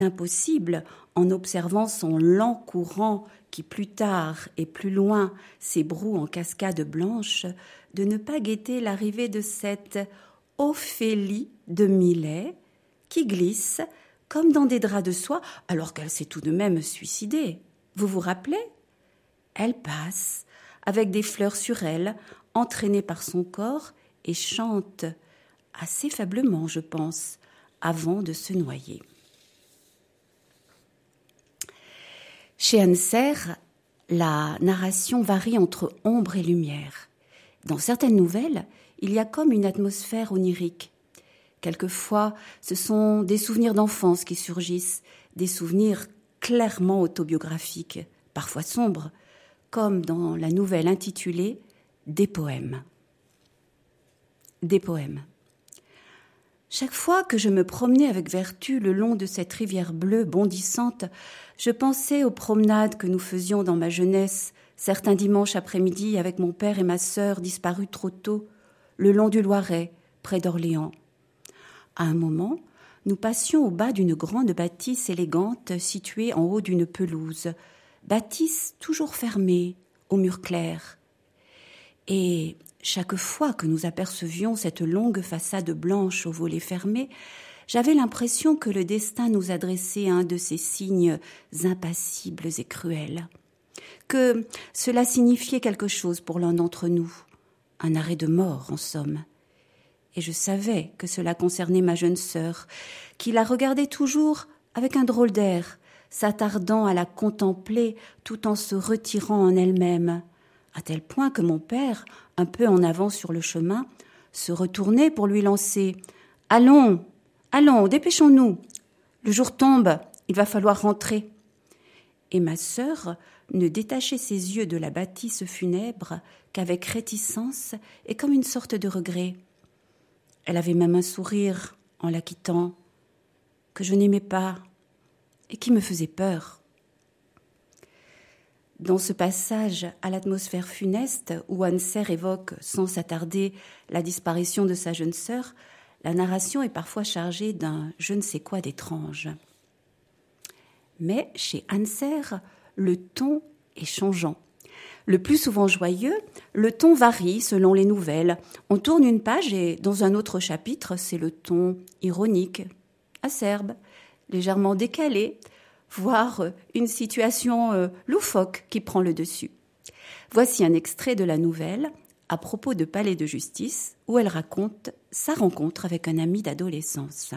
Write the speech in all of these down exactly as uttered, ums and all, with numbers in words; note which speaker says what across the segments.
Speaker 1: Impossible, en observant son lent courant qui plus tard et plus loin s'ébroue en cascade blanche, de ne pas guetter l'arrivée de cette Ophélie de Millet qui glisse comme dans des draps de soie alors qu'elle s'est tout de même suicidée. Vous vous rappelez ? Elle passe avec des fleurs sur elle, entraînée par son corps, et chante assez faiblement, je pense, avant de se noyer. Chez Anser, la narration varie entre ombre et lumière. Dans certaines nouvelles, il y a comme une atmosphère onirique. Quelquefois, ce sont des souvenirs d'enfance qui surgissent, des souvenirs clairement autobiographiques, parfois sombres, comme dans la nouvelle intitulée « Des poèmes ». Des poèmes. Chaque fois que je me promenais avec vertu le long de cette rivière bleue bondissante, je pensais aux promenades que nous faisions dans ma jeunesse, certains dimanches après-midi avec mon père et ma sœur disparus trop tôt, le long du Loiret, près d'Orléans. À un moment, nous passions au bas d'une grande bâtisse élégante située en haut d'une pelouse, bâtisse toujours fermée, aux murs clairs. Et chaque fois que nous apercevions cette longue façade blanche aux volets fermés, j'avais l'impression que le destin nous adressait un de ces signes impassibles et cruels, que cela signifiait quelque chose pour l'un d'entre nous, un arrêt de mort en somme. Et je savais que cela concernait ma jeune sœur, qui la regardait toujours avec un drôle d'air, s'attardant à la contempler tout en se retirant en elle-même, à tel point que mon père, un peu en avant sur le chemin, se retournait pour lui lancer « Allons, allons, dépêchons-nous. Le jour tombe, il va falloir rentrer. » Et ma sœur ne détachait ses yeux de la bâtisse funèbre qu'avec réticence et comme une sorte de regret. Elle avait même un sourire en la quittant, que je n'aimais pas et qui me faisait peur. Dans ce passage à l'atmosphère funeste où Anser évoque sans s'attarder la disparition de sa jeune sœur, la narration est parfois chargée d'un je ne sais quoi d'étrange. Mais chez Anser, le ton est changeant. Le plus souvent joyeux, le ton varie selon les nouvelles. On tourne une page et dans un autre chapitre, c'est le ton ironique, acerbe, légèrement décalé, voire une situation euh, loufoque qui prend le dessus. Voici un extrait de la nouvelle à propos de palais de justice où elle raconte sa rencontre avec un ami d'adolescence.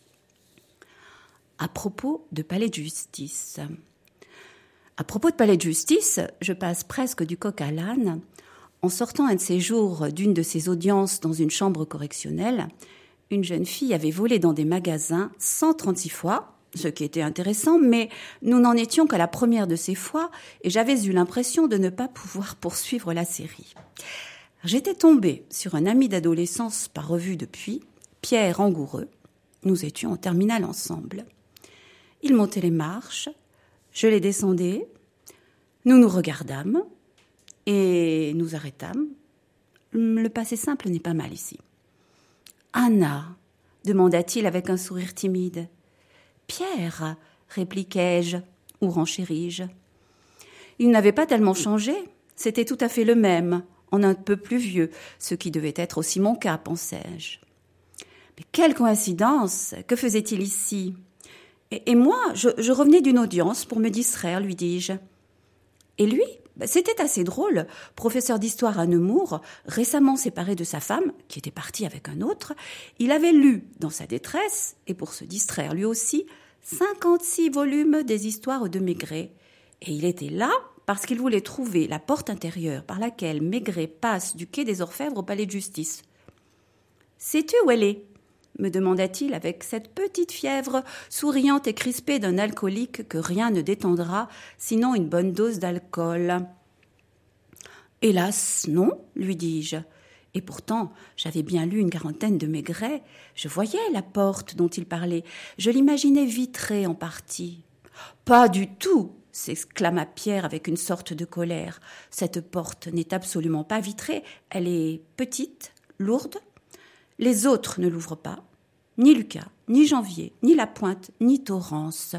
Speaker 1: À propos de palais de justice. À propos de palais de justice, je passe presque du coq à l'âne. En sortant un de ces jours d'une de ces audiences dans une chambre correctionnelle, une jeune fille avait volé dans des magasins cent trente-six fois, ce qui était intéressant, mais nous n'en étions qu'à la première de ces fois et j'avais eu l'impression de ne pas pouvoir poursuivre la série. J'étais tombée sur un ami d'adolescence pas revu depuis, Pierre Angoureux. Nous étions en terminale ensemble. Il montait les marches, je les descendais, nous nous regardâmes et nous arrêtâmes. Le passé simple n'est pas mal ici. « Anna » demanda-t-il avec un sourire timide. « Pierre » répliquai-je, ou renchéris-je. Il n'avait pas tellement changé, c'était tout à fait le même, en un peu plus vieux, ce qui devait être aussi mon cas, pensai-je. Mais quelle coïncidence! Que faisait-il ici? Et, et moi, je, je revenais d'une audience pour me distraire, lui dis-je. Et lui? C'était assez drôle. Professeur d'histoire à Nemours, récemment séparé de sa femme, qui était partie avec un autre, il avait lu, dans sa détresse, et pour se distraire lui aussi, cinquante-six volumes des histoires de Maigret. Et il était là parce qu'il voulait trouver la porte intérieure par laquelle Maigret passe du quai des Orfèvres au palais de justice. « Sais-tu où elle est ?» me demanda-t-il avec cette petite fièvre souriante et crispée d'un alcoolique que rien ne détendra, sinon une bonne dose d'alcool. « Hélas, non, lui dis-je. Et pourtant, j'avais bien lu une quarantaine de Maigret. Je voyais la porte dont il parlait. Je l'imaginais vitrée en partie. « Pas du tout !» s'exclama Pierre avec une sorte de colère. « Cette porte n'est absolument pas vitrée. Elle est petite, lourde. Les autres ne l'ouvrent pas. ni Lucas, ni Janvier, ni Lapointe, ni Torrance.